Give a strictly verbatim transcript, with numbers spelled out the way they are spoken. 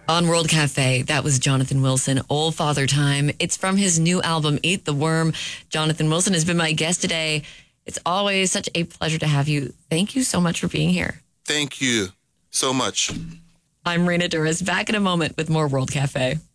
On World Cafe, that was Jonathan Wilson, Old Father Time. It's from his new album, Eat the Worm. Jonathan Wilson has been my guest today. It's always such a pleasure to have you. Thank you so much for being here. Thank you so much. I'm Raina Douris, back in a moment with more World Cafe.